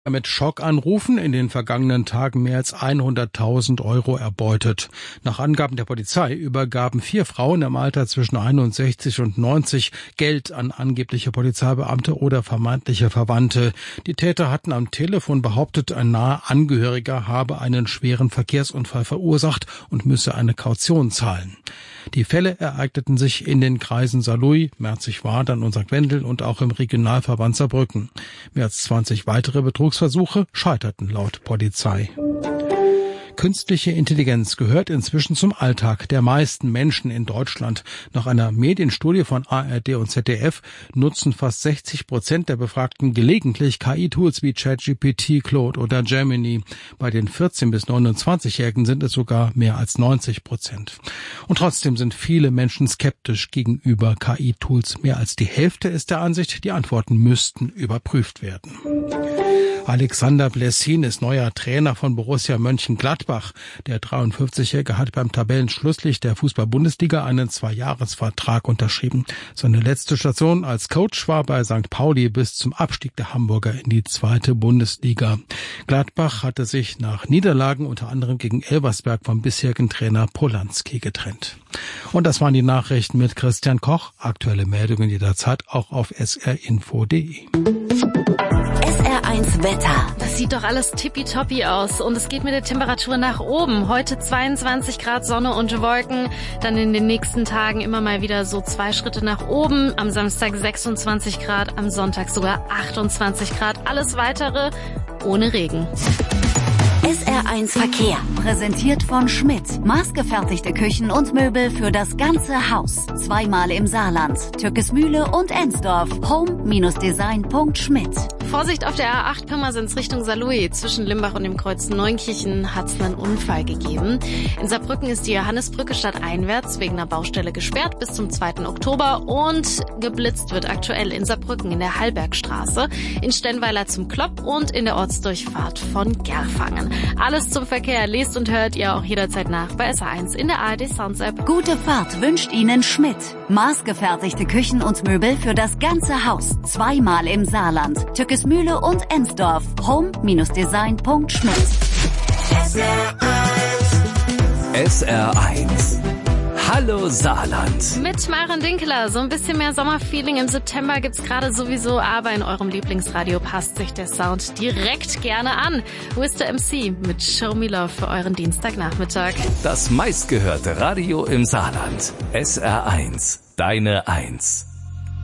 Mit Schockanrufen in den vergangenen Tagen mehr als 100.000 Euro erbeutet. Nach Angaben der Polizei übergaben 4 Frauen im Alter zwischen 61 und 90 Geld an angebliche Polizeibeamte oder vermeintliche Verwandte. Die Täter hatten am Telefon behauptet, ein naher Angehöriger habe einen schweren Verkehrsunfall verursacht und müsse eine Kaution zahlen. Die Fälle ereigneten sich in den Kreisen Saarlouis, Merzig-Wadern und St. Wendel und auch im Regionalverband Saarbrücken. Mehr als 20 weitere Betrugsversuche scheiterten laut Polizei. Künstliche Intelligenz gehört inzwischen zum Alltag der meisten Menschen in Deutschland. Nach einer Medienstudie von ARD und ZDF nutzen fast 60% der Befragten gelegentlich KI-Tools wie ChatGPT, Claude oder Gemini. Bei den 14- bis 29-Jährigen sind es sogar mehr als 90%. Und trotzdem sind viele Menschen skeptisch gegenüber KI-Tools. Mehr als die Hälfte ist der Ansicht, die Antworten müssten überprüft werden. Alexander Blessin ist neuer Trainer von Borussia Mönchengladbach. Der 53-Jährige hat beim Tabellenschlusslicht der Fußball-Bundesliga einen 2-Jahres-Vertrag unterschrieben. Seine letzte Station als Coach war bei St. Pauli bis zum Abstieg der Hamburger in die 2. Bundesliga. Gladbach hatte sich nach Niederlagen unter anderem gegen Elversberg vom bisherigen Trainer Polanski getrennt. Und das waren die Nachrichten mit Christian Koch. Aktuelle Meldungen jederzeit auch auf srinfo.de. SR1 Wetter. Das sieht doch alles tippitoppi aus und es geht mit der Temperatur nach oben. Heute 22 Grad Sonne und Wolken, dann in den nächsten Tagen immer mal wieder so 2 Schritte nach oben. Am Samstag 26 Grad, am Sonntag sogar 28 Grad. Alles weitere ohne Regen. SR1 Verkehr, präsentiert von Schmidt. Maßgefertigte Küchen und Möbel für das ganze Haus. 2-mal im Saarland, Türkesmühle und Ensdorf. home-design.schmidt. Vorsicht auf der A8 Pirmasens Richtung Saarlouis. Zwischen Limbach und dem Kreuz Neunkirchen hat es einen Unfall gegeben. In Saarbrücken ist die Johannesbrücke stadteinwärts wegen einer Baustelle gesperrt bis zum 2. Oktober und geblitzt wird aktuell in Saarbrücken in der Hallbergstraße, in Stennweiler zum Klopp und in der Ortsdurchfahrt von Gerfangen. Alles zum Verkehr lest und hört ihr auch jederzeit nach bei SR1 in der ARD Sounds App. Gute Fahrt wünscht Ihnen Schmidt. Maßgefertigte Küchen und Möbel für das ganze Haus. 2-mal im Saarland, Türkesmühle und Ensdorf. home-design.schmidt. SR1. Hallo Saarland. Mit Maren Dinkeler. So ein bisschen mehr Sommerfeeling im September gibt's gerade sowieso, aber in eurem Lieblingsradio passt sich der Sound direkt gerne an. Mr. MC mit Show Me Love für euren Dienstagnachmittag. Das meistgehörte Radio im Saarland. SR1. Deine 1.